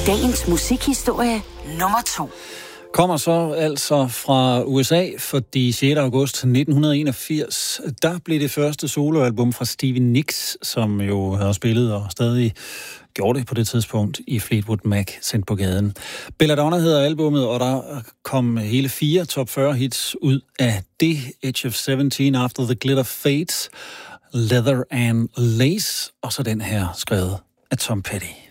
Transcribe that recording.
Dagens musikhistorie nummer 2. Kommer så altså fra USA, fordi 6. august 1981, der blev det første soloalbum fra Stevie Nicks, som jo havde spillet og stadig gjorde det på det tidspunkt i Fleetwood Mac, sendt på gaden. Belladonna hedder albummet, og der kom hele 4 top 40 hits ud af det. Edge of 17, After the Glitter Fades, Leather and Lace, og så den her skrevet af Tom Petty.